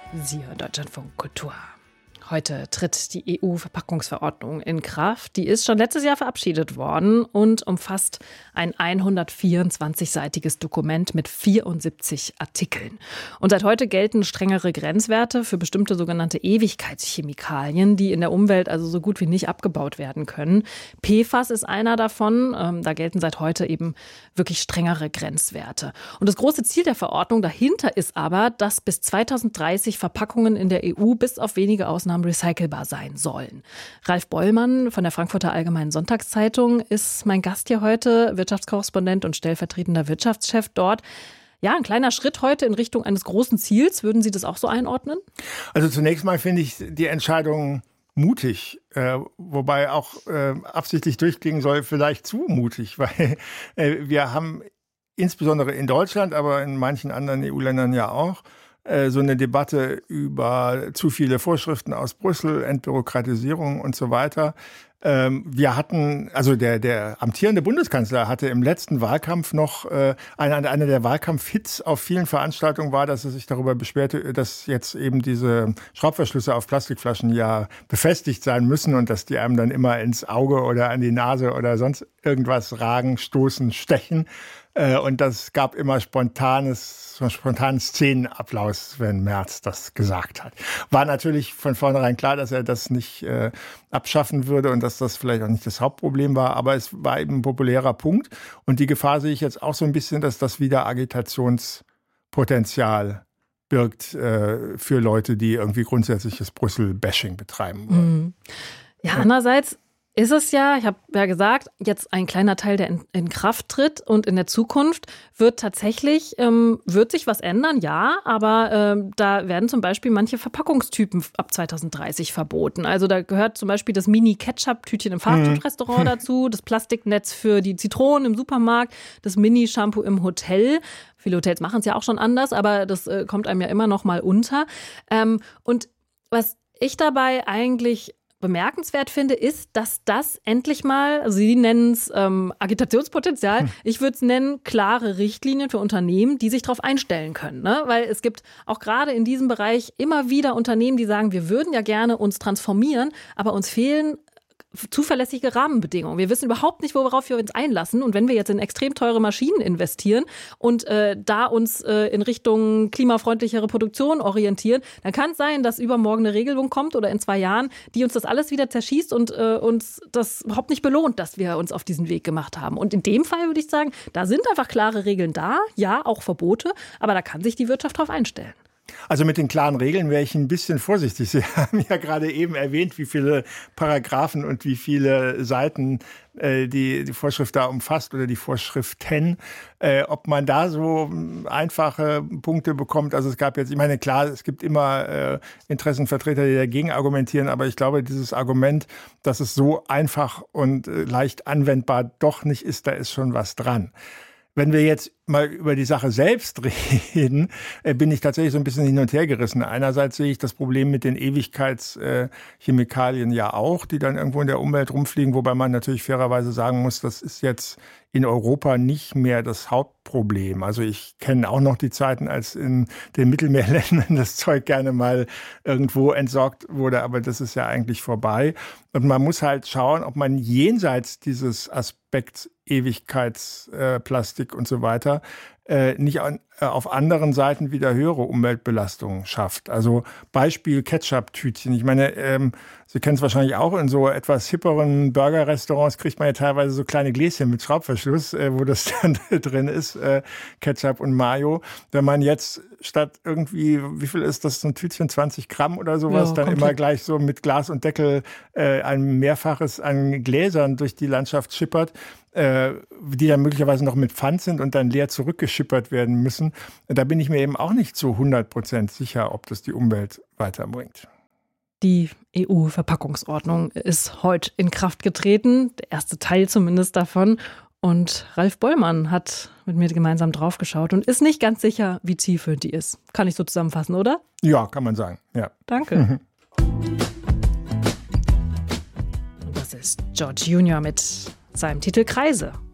Sie hören Deutschlandfunk Kultur. Heute tritt die EU-Verpackungsverordnung in Kraft. Die ist schon letztes Jahr verabschiedet worden und umfasst ein 124-seitiges Dokument mit 74 Artikeln. Und seit heute gelten strengere Grenzwerte für bestimmte sogenannte Ewigkeitschemikalien, die in der Umwelt also so gut wie nicht abgebaut werden können. PFAS ist einer davon. Da gelten seit heute eben wirklich strengere Grenzwerte. Und das große Ziel der Verordnung dahinter ist aber, dass bis 2030 Verpackungen in der EU bis auf wenige Ausnahmen recycelbar sein sollen. Ralf Bollmann von der Frankfurter Allgemeinen Sonntagszeitung ist mein Gast hier heute, Wirtschaftskorrespondent und stellvertretender Wirtschaftschef dort. Ja, ein kleiner Schritt heute in Richtung eines großen Ziels. Würden Sie das auch so einordnen? Also zunächst mal finde ich die Entscheidung mutig, wobei auch absichtlich durchklingen soll, vielleicht zu mutig, weil wir haben insbesondere in Deutschland, aber in manchen anderen EU-Ländern ja auch, so eine Debatte über zu viele Vorschriften aus Brüssel, Entbürokratisierung und so weiter. Wir hatten, also der amtierende Bundeskanzler hatte im letzten Wahlkampf noch, einer der Wahlkampfhits auf vielen Veranstaltungen war, dass er sich darüber beschwerte, dass jetzt eben diese Schraubverschlüsse auf Plastikflaschen ja befestigt sein müssen und dass die einem dann immer ins Auge oder an die Nase oder sonst irgendwas ragen, stoßen, stechen. Und das gab immer spontanen Szenenapplaus, wenn Merz das gesagt hat. War natürlich von vornherein klar, dass er das nicht abschaffen würde und dass das vielleicht auch nicht das Hauptproblem war, aber es war eben ein populärer Punkt. Und die Gefahr sehe ich jetzt auch so ein bisschen, dass das wieder Agitationspotenzial birgt für Leute, die irgendwie grundsätzliches Brüssel-Bashing betreiben wollen. Ja, andererseits ist es ja, ich habe ja gesagt, jetzt ein kleiner Teil, der in Kraft tritt und in der Zukunft wird tatsächlich, wird sich was ändern, ja, aber da werden zum Beispiel manche Verpackungstypen ab 2030 verboten. Also da gehört zum Beispiel das Mini-Ketchup-Tütchen im Fastfood-Restaurant dazu, das Plastiknetz für die Zitronen im Supermarkt, das Mini-Shampoo im Hotel. Viele Hotels machen es ja auch schon anders, aber das kommt einem ja immer noch mal unter. Und was ich dabei eigentlich bemerkenswert finde, ist, dass das endlich mal, also Sie nennen es Agitationspotenzial, ich würde es nennen, klare Richtlinien für Unternehmen, die sich darauf einstellen können. Ne? Weil es gibt auch gerade in diesem Bereich immer wieder Unternehmen, die sagen, wir würden ja gerne uns transformieren, aber uns fehlen zuverlässige Rahmenbedingungen. Wir wissen überhaupt nicht, worauf wir uns einlassen. Und wenn wir jetzt in extrem teure Maschinen investieren und da uns in Richtung klimafreundlichere Produktion orientieren, dann kann es sein, dass übermorgen eine Regelung kommt oder in 2 Jahren, die uns das alles wieder zerschießt und uns das überhaupt nicht belohnt, dass wir uns auf diesen Weg gemacht haben. Und in dem Fall würde ich sagen, da sind einfach klare Regeln da, ja, auch Verbote, aber da kann sich die Wirtschaft drauf einstellen. Also mit den klaren Regeln wäre ich ein bisschen vorsichtig. Sie haben ja gerade eben erwähnt, wie viele Paragraphen und wie viele Seiten die Vorschrift da umfasst oder die Vorschriften. Ob man da so einfache Punkte bekommt. Also es gab jetzt, ich meine, klar, es gibt immer Interessenvertreter, die dagegen argumentieren, aber ich glaube, dieses Argument, dass es so einfach und leicht anwendbar doch nicht ist, da ist schon was dran. Wenn wir jetzt mal über die Sache selbst reden, bin ich tatsächlich so ein bisschen hin und her gerissen. Einerseits sehe ich das Problem mit den Ewigkeitschemikalien ja auch, die dann irgendwo in der Umwelt rumfliegen, wobei man natürlich fairerweise sagen muss, das ist jetzt in Europa nicht mehr das Hauptproblem. Also ich kenne auch noch die Zeiten, als in den Mittelmeerländern das Zeug gerne mal irgendwo entsorgt wurde, aber das ist ja eigentlich vorbei. Und man muss halt schauen, ob man jenseits dieses Aspekts Ewigkeitsplastik und so weiter nicht auf anderen Seiten wieder höhere Umweltbelastungen schafft. Also Beispiel Ketchup-Tütchen. Ich meine, Sie kennen es wahrscheinlich auch, in so etwas hipperen Burger-Restaurants kriegt man ja teilweise so kleine Gläschen mit Schraubverschluss, wo das dann drin ist, Ketchup und Mayo. Wenn man jetzt statt irgendwie, wie viel ist das, so ein Tütchen, 20 Gramm oder sowas, ja, dann komplett immer gleich so mit Glas und Deckel ein Mehrfaches an Gläsern durch die Landschaft schippert, die dann möglicherweise noch mit Pfand sind und dann leer zurückgeschippert werden müssen. Da bin ich mir eben auch nicht zu 100% sicher, ob das die Umwelt weiterbringt. Die EU-Verpackungsordnung ist heute in Kraft getreten, der erste Teil zumindest davon. Und Ralf Bollmann hat mit mir gemeinsam draufgeschaut und ist nicht ganz sicher, wie zielführend die ist. Kann ich so zusammenfassen, oder? Ja, kann man sagen. Ja. Danke. Das ist George Junior mit seinem Titel Kreise.